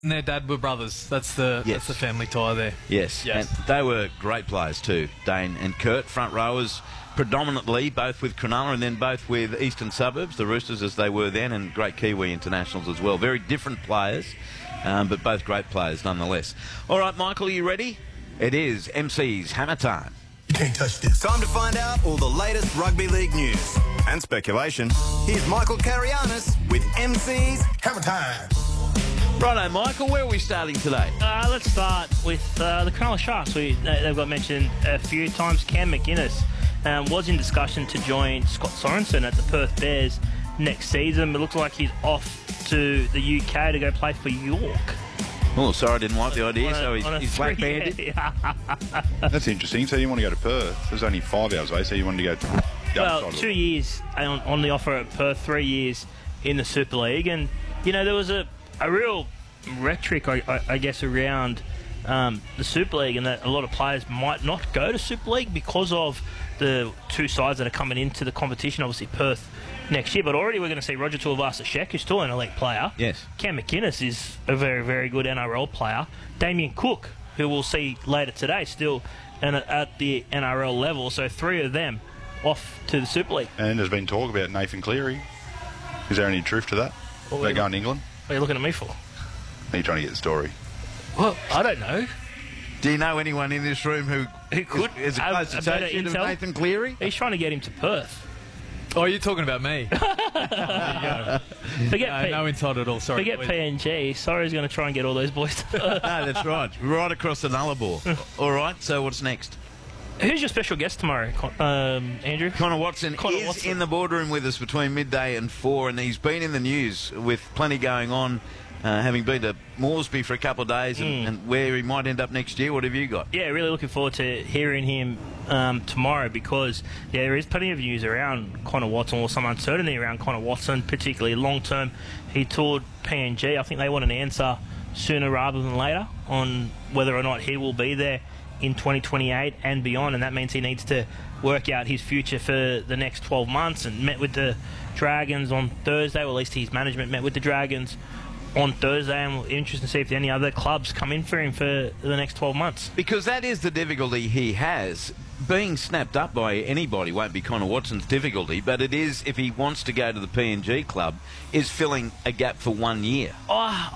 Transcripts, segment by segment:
And their dad were brothers. That's the family tie there. Yes. And they were great players too, Dane and Kurt, front rowers predominantly, both with Cronulla and then both with Eastern Suburbs, the Roosters as they were then, and great Kiwi internationals as well. Very different players, but both great players nonetheless. All right, Michael, are you ready? It is MC's Hammer Time. You can't touch this. Time to find out all the latest rugby league news and speculation. Here's Michael Carianis with MC's Hammer Time. Righto, Michael, where are we starting today? Let's start with the Cronulla Sharks. They've got mentioned a few times. Cam McInnes was in discussion to join Scott Sorensen at the Perth Bears next season. It looks like he's off to the UK to go play for York. Oh, sorry, I didn't like the idea, so he's black-banded. Yeah. That's interesting. So you want to go to Perth. There's only 5 hours away, so you wanted to go to Well, 2 years on the offer at Perth, 3 years in the Super League. And, you know, there was a real rhetoric, I guess, around the Super League, and that a lot of players might not go to Super League because of the two sides that are coming into the competition, obviously Perth next year. But already we're going to see Roger Tuivasa-Sheck, who's still an elite player. Yes. Cam McInnes is a very, very good NRL player. Damien Cook, who we'll see later today, still at the NRL level. So 3 of them off to the Super League. And there's been talk about Nathan Cleary. Is there any truth to that? They're going to England? What are you looking at me for? Are you trying to get the story? Well, I don't know. Do you know anyone in this room who could is a close have better associate of intel? Nathan Cleary? He's trying to get him to Perth. Oh, you're talking about me. There you go. No insult at all. Sorry. Forget PNG. Sorry's going to try and get all those boys to Perth. No, that's right. Right across the Nullarbor. All right, so what's next? Who's your special guest tomorrow, Andrew? Connor Watson is in the boardroom with us between midday and 4, and he's been in the news with plenty going on, having been to Moresby for a couple of days and where he might end up next year. What have you got? Yeah, really looking forward to hearing him tomorrow because, there is plenty of news around Connor Watson, or some uncertainty around Connor Watson, particularly long-term. He toured PNG. I think they want an answer sooner rather than later on whether or not he will be there in 2028 and beyond, and that means he needs to work out his future for the next 12 months, and met with the Dragons on Thursday, or at least his management met with the Dragons on Thursday, and we're interested to see if any other clubs come in for him for the next 12 months. Because that is the difficulty he has. Being snapped up by anybody won't be Connor Watson's difficulty, but it is, if he wants to go to the PNG club, is filling a gap for 1 year. Oh,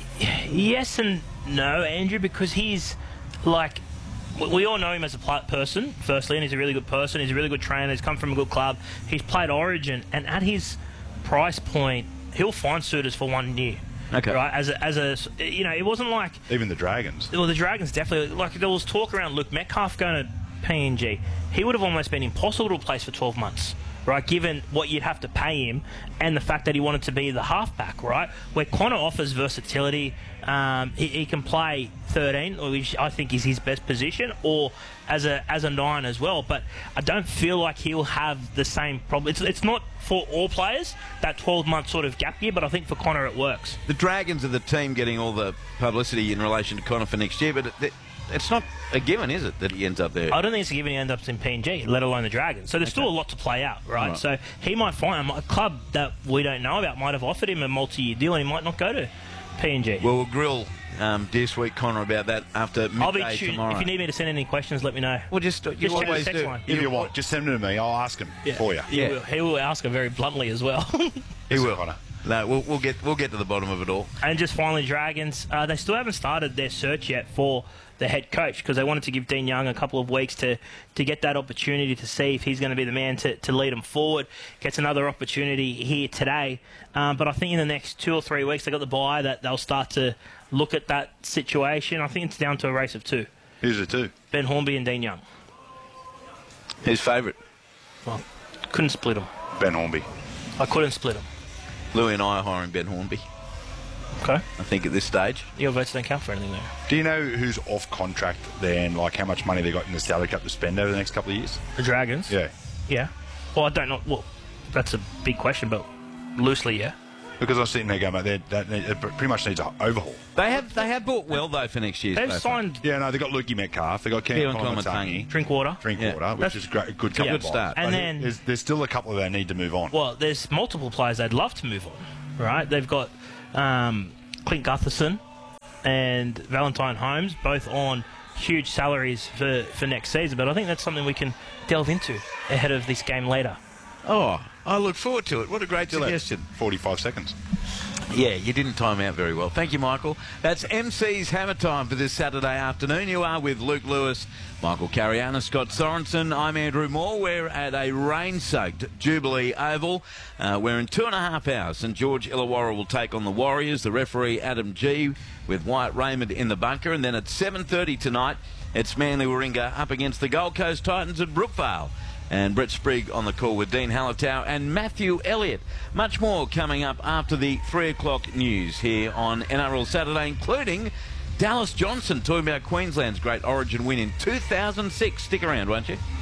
yes and no, Andrew, because he's like... We all know him as a person, firstly, and he's a really good person. He's a really good trainer. He's come from a good club. He's played Origin, and at his price point, he'll find suitors for 1 year. Okay. Right? As a, you know, it wasn't like... Even the Dragons. Well, the Dragons definitely... Like, there was talk around Luke Metcalf going to PNG. He would have almost been impossible to replace for 12 months. Right, given what you'd have to pay him and the fact that he wanted to be the halfback, right? Where Connor offers versatility, he can play 13, which I think is his best position, or as a 9 as well. But I don't feel like he'll have the same problem. It's not for all players, that 12-month sort of gap year, but I think for Connor it works. The Dragons are the team getting all the publicity in relation to Connor for next year, but it's not a given, is it, that he ends up there? I don't think it's a given he ends up in PNG, let alone the Dragons. So there's still a lot to play out, right? So he might find a club that we don't know about might have offered him a multi-year deal, and he might not go to PNG. Well, we'll grill Dear Sweet Connor about that after midday tomorrow. If you need me to send any questions, let me know. Well, just check always the text do. line. If you want, just send them to me. I'll ask him for you. He will ask him very bluntly as well. He will. Connor. No, we'll get to the bottom of it all. And just finally, Dragons, they still haven't started their search yet for the head coach, because they wanted to give Dean Young a couple of weeks to get that opportunity to see if he's going to be the man to lead them forward. Gets another opportunity here today. But I think in the next 2 or 3 weeks, they got the bye that they'll start to look at that situation. I think it's down to a race of 2. Who's the 2? Ben Hornby and Dean Young. His favourite? Well, couldn't split them. Ben Hornby. I couldn't split them. Louis and I are hiring Ben Hornby. Okay. I think at this stage. Your votes don't count for anything there. Do you know who's off contract then, like how much money they got in the salary cap to spend over the next couple of years? The Dragons? Yeah. Yeah. Well, I don't know. Well, that's a big question, but loosely, yeah. Because I'm sitting there going, mate, it pretty much needs an overhaul. They have bought well, though, for next year. They've signed... Yeah, no, they've got Lukey Metcalf. They've got Cam Coleman-Tangi. Drinkwater, which is great, a good couple Good start. And then... There's still a couple of they need to move on. Well, there's multiple players they'd love to move on, right? They've got Clint Gutherson, and Valentine Holmes, both on huge salaries for next season. But I think that's something we can delve into ahead of this game later. Oh, I look forward to it. What a great suggestion. 45 seconds. Yeah, you didn't time out very well. Thank you, Michael. That's MC's Hammer Time for this Saturday afternoon. You are with Luke Lewis, Michael Cariana, Scott Sorensen. I'm Andrew Moore. We're at a rain-soaked Jubilee Oval. We're in 2.5 hours. St George Illawarra will take on the Warriors. The referee, Adam G, with Wyatt Raymond in the bunker. And then at 7:30 tonight, it's Manly Warringah up against the Gold Coast Titans at Brookvale. And Brett Sprigg on the call with Dean Hallertau and Matthew Elliott. Much more coming up after the 3 o'clock news here on NRL Saturday, including Dallas Johnson talking about Queensland's great Origin win in 2006. Stick around, won't you?